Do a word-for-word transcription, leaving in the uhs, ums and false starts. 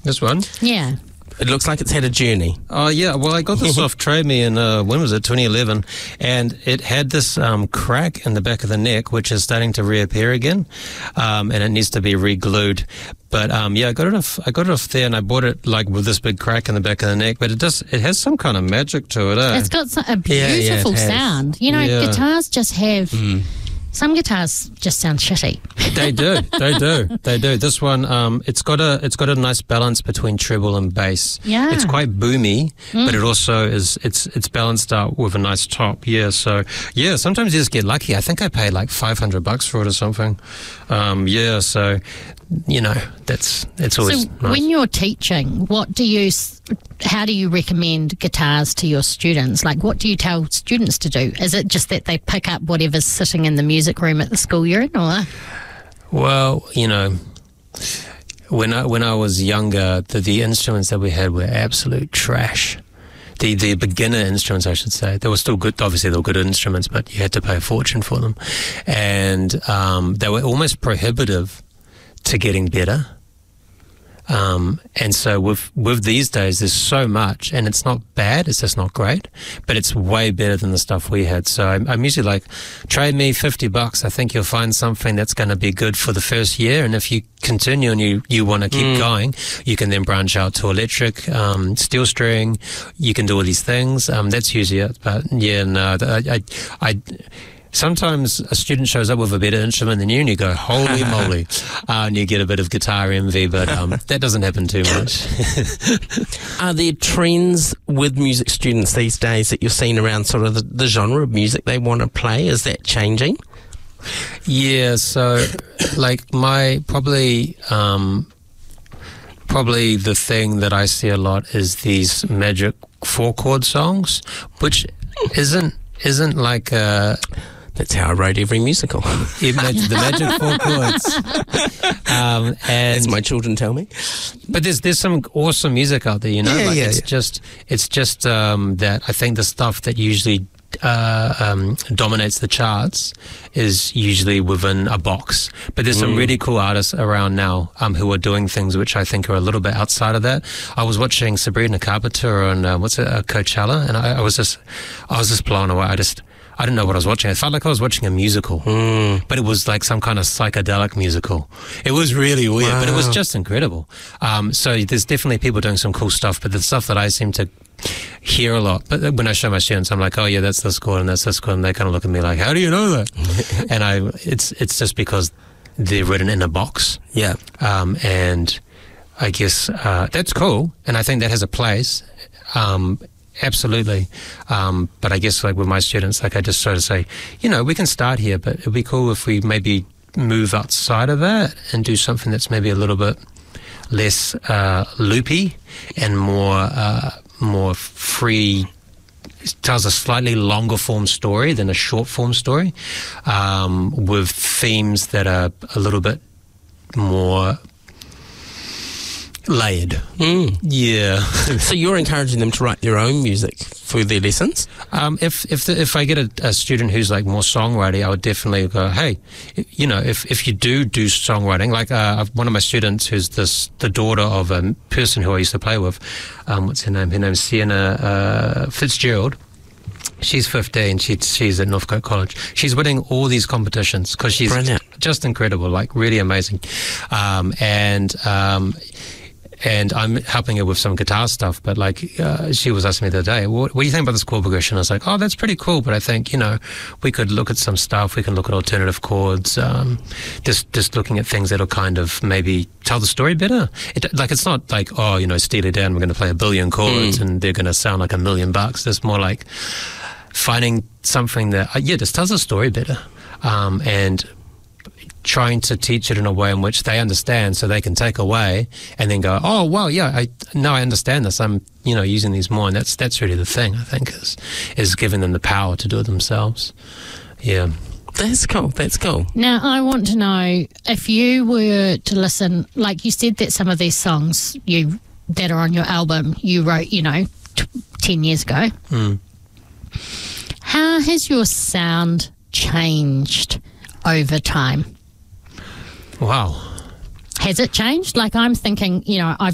This one? Yeah. It looks like it's had a journey. Oh, yeah. Well, I got this off Trade Me in, uh, when was it, twenty eleven, and it had this um, crack in the back of the neck, which is starting to reappear again, um, and it needs to be re-glued. But, um, yeah, I got it off I got it off there, and I bought it, like, with this big crack in the back of the neck, but it does, it has some kind of magic to it, eh? It's got some, a Yeah, yeah, it beautiful has. sound. You know, Yeah. guitars just have... Mm. Some guitars just sound shitty. They do, they do, they do. This one, um, it's got a, it's got a nice balance between treble and bass. Yeah. It's quite boomy, mm. but it also is, it's, it's balanced out with a nice top. Yeah. So yeah, sometimes you just get lucky. I think I paid like five hundred bucks for it or something. Um, yeah. So, you know, that's, it's always So nice. when you're teaching, what do you, s- how do you recommend guitars to your students? Like, what do you tell students to do? Is it just that they pick up whatever's sitting in the music room at the school you're in, or? Well, you know, when I when I was younger, the, the instruments that we had were absolute trash. The the beginner instruments, I should say, they were still good. Obviously, they were good instruments, but you had to pay a fortune for them, and um, they were almost prohibitive to getting better. Um, and so with with these days, there's so much, and it's not bad. It's just not great, but it's way better than the stuff we had. So I'm, I'm usually like, trade me fifty bucks. I think you'll find something that's going to be good for the first year, and if you continue and you, you want to keep mm. going, you can then branch out to electric, um, steel string. You can do all these things. Um, that's usually it. But yeah, no, I, I, I sometimes a student shows up with a better instrument than you and you go, holy moly, uh, and you get a bit of guitar envy, but um, that doesn't happen too much. Are there trends with music students these days that you're seeing around sort of the, the genre of music they want to play? Is that changing? Yeah, so like my probably um, probably the thing that I see a lot is these magic four chord songs, which isn't isn't like a... That's how I wrote every musical. Imagine the magic four chords. Um, and As my children tell me. But there's there's some awesome music out there, you know. Yeah, like yeah, it's yeah. just it's just um, that I think the stuff that usually uh, um, dominates the charts is usually within a box. But there's some Mm. really cool artists around now um, who are doing things which I think are a little bit outside of that. I was watching Sabrina Carpenter on uh, what's it, uh, Coachella, and I, I was just I was just blown away. I just I didn't know what I was watching. I felt like I was watching a musical, Mm. but it was like some kind of psychedelic musical. It was really weird, Wow. but it was just incredible. Um, so there's definitely people doing some cool stuff, but the stuff that I seem to hear a lot, but when I show my students, I'm like, oh yeah, that's this chord and that's this chord, and they kind of look at me like, how do you know that? And I, it's it's just because they're written in a box. Yeah. Um, and I guess uh, that's cool, and I think that has a place. Um, Absolutely. Um, but I guess like with my students, like I just sort of say, you know, we can start here, but it'd be cool if we maybe move outside of that and do something that's maybe a little bit less uh, loopy and more uh, more free, tells a slightly longer form story than a short form story, um, with themes that are a little bit more layered. Mm. Yeah. So you're encouraging them to write their own music for their lessons? Um, if if the, if I get a, a student who's like more songwriting, I would definitely go, hey, you know, if if you do do songwriting, like uh, one of my students who's this the daughter of a person who I used to play with, um, what's her name? Her name's Sienna uh, Fitzgerald. She's fifteen. She, she's at Northcote College. She's winning all these competitions because she's Brilliant. just incredible, like really amazing. Um, and um, and I'm helping her with some guitar stuff. But like uh, she was asking me the other day, what, what do you think about this chord progression? I was like, oh, that's pretty cool. But I think, you know, we could look at some stuff. We can look at alternative chords. Um, just just looking at things that'll kind of maybe tell the story better. It, like it's not like, oh, you know, Steely Dan, we're going to play a billion chords Mm. and they're going to sound like a million bucks. It's more like finding something that, uh, yeah, just tells the story better, um, and trying to teach it in a way in which they understand so they can take away and then go, oh, well, yeah, I now I understand this. I'm, you know, using these more. And that's that's really the thing, I think, is, is giving them the power to do it themselves. Yeah. That's cool. That's cool. Now, I want to know if you were to listen, like you said that some of these songs you that are on your album you wrote, you know, t- ten years ago. Mm. How has your sound changed over time? Wow. Has it changed? Like I'm thinking, you know, I've